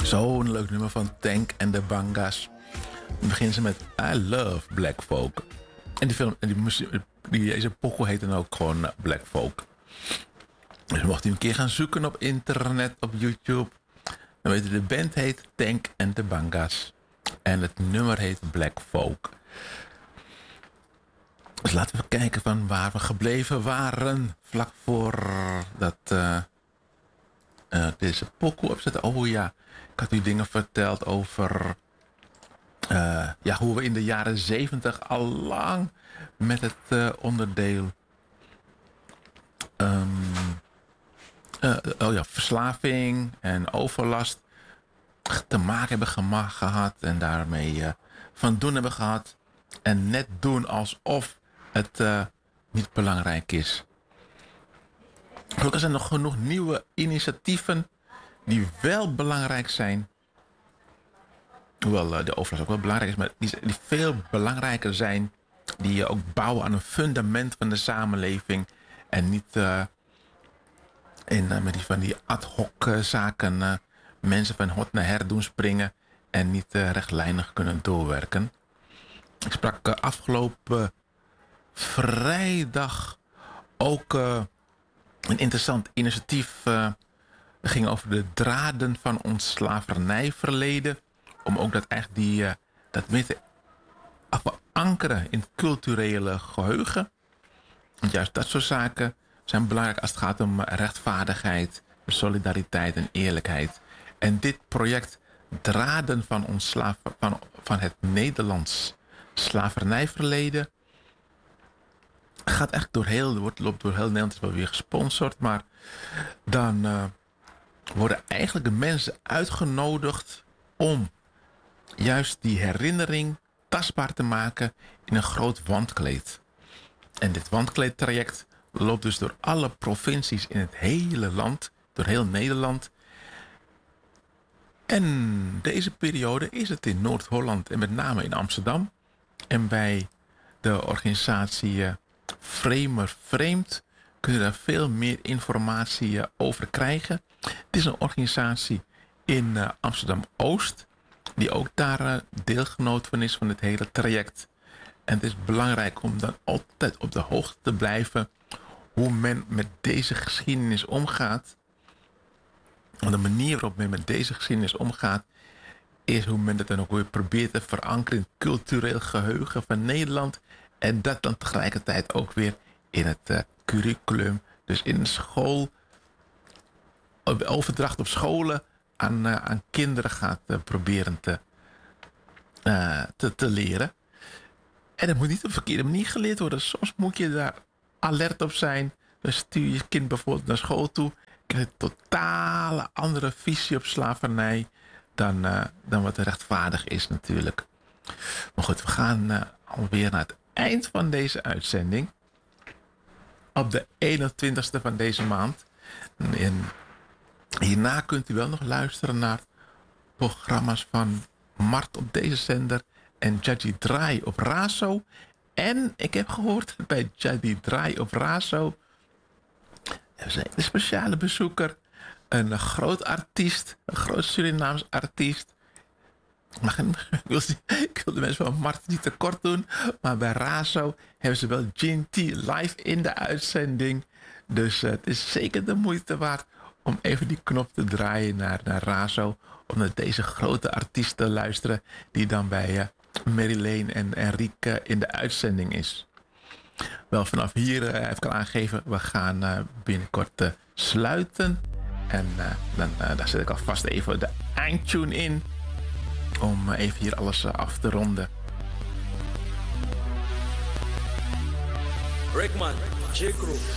Zo'n leuk nummer van Tank en de Bangas. Dan beginnen ze met I Love Black Folk. En die film, en deze pokoe heet dan ook gewoon Black Folk. Dus mocht u een keer gaan zoeken op internet, op YouTube. Dan weet u, de band heet Tank en de Bangas. En het nummer heet Black Folk. Dus laten we kijken van waar we gebleven waren. Vlak voor dat deze pokoe opzetten. Oh ja, ik had u dingen verteld over hoe we in de jaren 70 al lang met het onderdeel verslaving en overlast te maken hebben gehad. En daarmee van doen hebben gehad. En net doen alsof het niet belangrijk is. Gelukkig zijn er nog genoeg nieuwe initiatieven die wel belangrijk zijn. Hoewel de overlast ook wel belangrijk is, maar die veel belangrijker zijn. Die ook bouwen aan een fundament van de samenleving. En niet met die ad hoc zaken mensen van hot naar her doen springen. En niet rechtlijnig kunnen doorwerken. Ik sprak afgelopen vrijdag ook een interessant initiatief. Het ging over de draden van ons slavernijverleden. Om ook dat meer te verankeren in het culturele geheugen. Want juist dat soort zaken zijn belangrijk als het gaat om rechtvaardigheid, solidariteit en eerlijkheid. En dit project Draden van ons van het Nederlands slavernijverleden gaat echt loopt door heel Nederland, is wel weer gesponsord, maar dan worden eigenlijk de mensen uitgenodigd om juist die herinnering tastbaar te maken in een groot wandkleed. En dit wandkleedtraject loopt dus door alle provincies in het hele land, door heel Nederland. En deze periode is het in Noord-Holland en met name in Amsterdam. En bij de organisatie Framer Framed kun je daar veel meer informatie over krijgen. Het is een organisatie in Amsterdam-Oost, die ook daar deelgenoot van is van het hele traject. En het is belangrijk om dan altijd op de hoogte te blijven hoe men met deze geschiedenis omgaat. Want de manier waarop men met deze geschiedenis omgaat is hoe men het dan ook weer probeert te verankeren in het cultureel geheugen van Nederland. En dat dan tegelijkertijd ook weer in het curriculum. Dus in school, overdracht op scholen aan kinderen gaat proberen te leren. En dat moet niet op een verkeerde manier geleerd worden. Soms moet je daar alert op zijn. Dan stuur je kind bijvoorbeeld naar school toe. Krijg je een totale andere visie op slavernij dan wat rechtvaardig is natuurlijk. Maar goed, we gaan alweer naar het eind van deze uitzending. Op de 21ste van deze maand. En hierna kunt u wel nog luisteren naar programma's van Mart op deze zender en Jadji Draai op Razo. En ik heb gehoord dat bij Jadji Draai op Razo er zijn een speciale bezoeker, een groot artiest, een groot Surinaams artiest. Ik wil de mensen van Mart niet tekort doen, maar bij Razo hebben ze wel Gin T live in de uitzending. Dus het is zeker de moeite waard om even die knop te draaien naar Razo, om naar deze grote artiest te luisteren die dan bij Marilene en Enrique in de uitzending is. Wel, vanaf hier heb ik al aangegeven, we gaan binnenkort sluiten. En daar zet ik alvast even de eindtune in, om even hier alles af te ronden. Rickman, J. Crew.